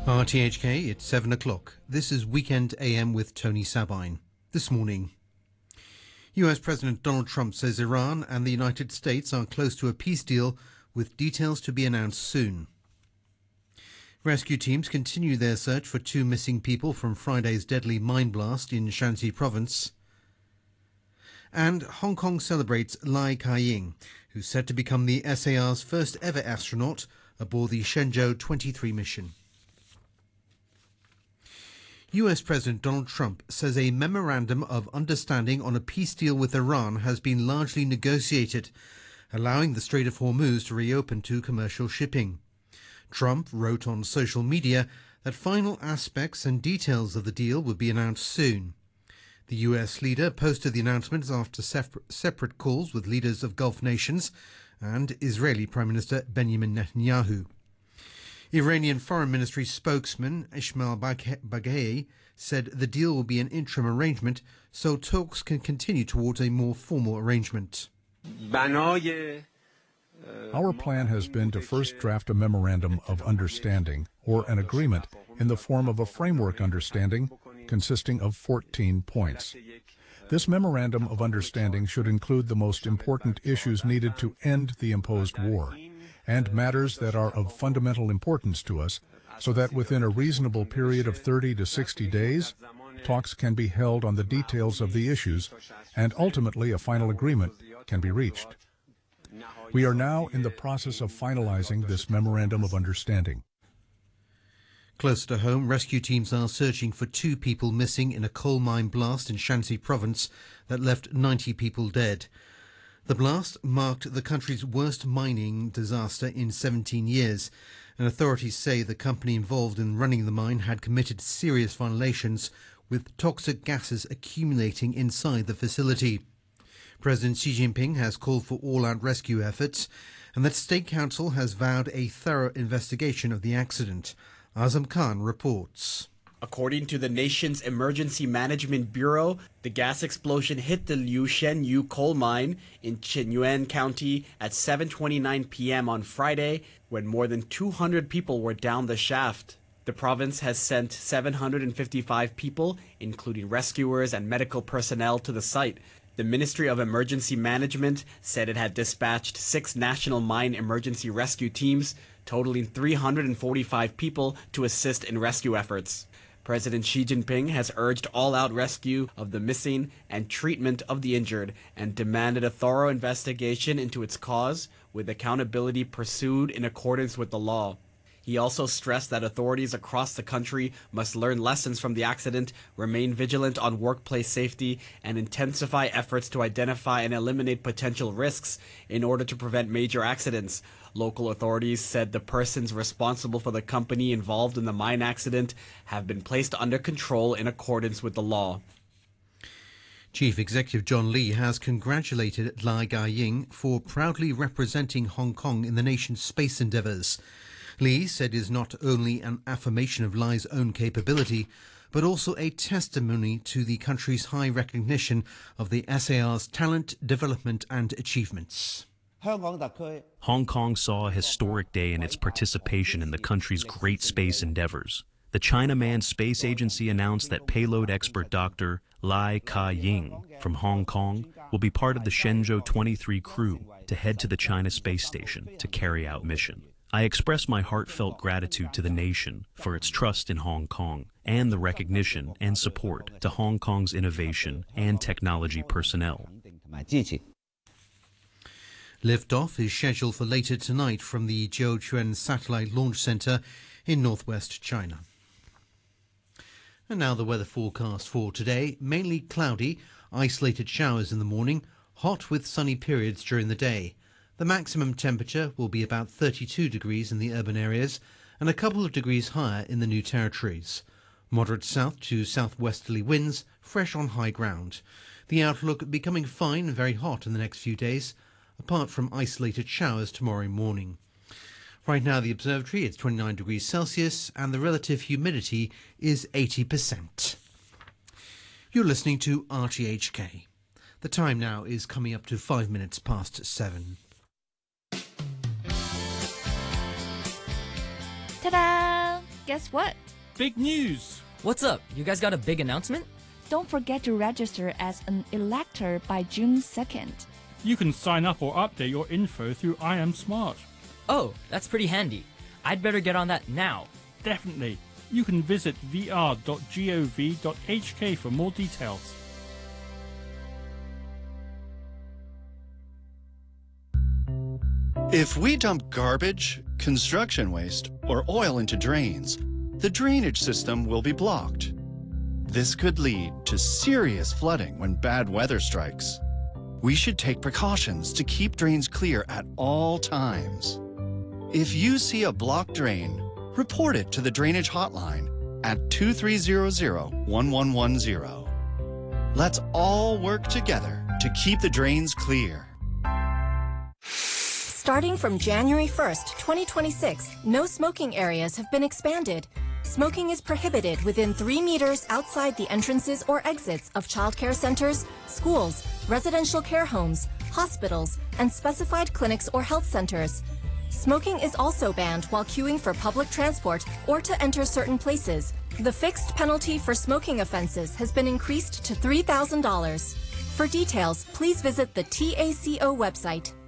RTHK, it's 7 o'clock. This is Weekend AM with Tony Sabine. This morning, US President Donald Trump says Iran and the United States are close to a peace deal with details to be announced soon. Rescue teams continue their search for two missing people from Friday's deadly mine blast in Shanxi province. And Hong Kong celebrates Lai Ka-ying, who's set to become the SAR's first ever astronaut aboard the Shenzhou 23 mission. US President Donald Trump says a memorandum of understanding on a peace deal with Iran has been largely negotiated, allowing the Strait of Hormuz to reopen to commercial shipping. Trump wrote on social media that final aspects and details of the deal would be announced soon. The US leader posted the announcements after separate calls with leaders of Gulf nations and Israeli Prime Minister Benjamin Netanyahu. Iranian Foreign Ministry spokesman Ismail Baghei said the deal will be an interim arrangement so talks can continue towards a more formal arrangement. Our plan has been to first draft a memorandum of understanding, or an agreement, in the form of a framework understanding consisting of 14 points. This memorandum of understanding should include the most important issues needed to end the imposed war, and matters that are of fundamental importance to us, so that within a reasonable period of 30 to 60 days, talks can be held on the details of the issues, and ultimately a final agreement can be reached. We are now in the process of finalizing this memorandum of understanding. Closer to home, rescue teams are searching for two people missing in a coal mine blast in Shanxi province that left 90 people dead. The blast marked the country's worst mining disaster in 17 years, and authorities say the company involved in running the mine had committed serious violations, with toxic gases accumulating inside the facility. President Xi Jinping has called for all-out rescue efforts, and that State Council has vowed a thorough investigation of the accident. Azam Khan reports. According to the nation's Emergency Management Bureau, the gas explosion hit the Liu Shenyu coal mine in Qinyuan County at 7:29 p.m. on Friday, when more than 200 people were down the shaft. The province has sent 755 people, including rescuers and medical personnel, to the site. The Ministry of Emergency Management said it had dispatched 6 national mine emergency rescue teams, totaling 345 people to assist in rescue efforts. President Xi Jinping has urged all-out rescue of the missing and treatment of the injured, and demanded a thorough investigation into its cause, with accountability pursued in accordance with the law. He also stressed that authorities across the country must learn lessons from the accident, remain vigilant on workplace safety, and intensify efforts to identify and eliminate potential risks in order to prevent major accidents. Local authorities said the persons responsible for the company involved in the mine accident have been placed under control in accordance with the law. Chief Executive John Lee has congratulated Lai Ka-ying for proudly representing Hong Kong in the nation's space endeavours. Lee said it is not only an affirmation of Lai's own capability, but also a testimony to the country's high recognition of the SAR's talent, development and achievements. Hong Kong saw a historic day in its participation in the country's great space endeavors. The China Manned Space Agency announced that payload expert Dr. Lai Ka-ying from Hong Kong will be part of the Shenzhou 23 crew to head to the China space station to carry out mission. I express my heartfelt gratitude to the nation for its trust in Hong Kong and the recognition and support to Hong Kong's innovation and technology personnel. Liftoff is scheduled for later tonight from the Jiuquan Satellite Launch Center in northwest China. And now the weather forecast for today. Mainly cloudy, isolated showers in the morning, hot with sunny periods during the day. The maximum temperature will be about 32 degrees in the urban areas and a couple of degrees higher in the New Territories. Moderate south to southwesterly winds, fresh on high ground. The outlook becoming fine and very hot in the next few days, apart from isolated showers tomorrow morning. Right now, the observatory, it's 29 degrees Celsius and the relative humidity is 80%. You're listening to RTHK. The time now is coming up to 5 minutes past 7. Ta-da! guess what? Big news! What's up? You guys got a big announcement? Don't forget to register as an elector by June 2nd. You can sign up or update your info through I Am Smart. Oh, that's pretty handy. I'd better get on that now. Definitely. You can visit vr.gov.hk for more details. If we dump garbage, construction waste, or oil into drains, the drainage system will be blocked. This could lead to serious flooding when bad weather strikes. We should take precautions to keep drains clear at all times. If you see a blocked drain, report it to the drainage hotline at 2300-1110. Let's all work together to keep the drains clear. Starting from January 1st, 2026, no smoking areas have been expanded. Smoking is prohibited within 3 meters outside the entrances or exits of childcare centers, schools, residential care homes, hospitals, and specified clinics or health centers. Smoking is also banned while queuing for public transport or to enter certain places. The fixed penalty for smoking offenses has been increased to $3,000. For details, please visit the TACO website.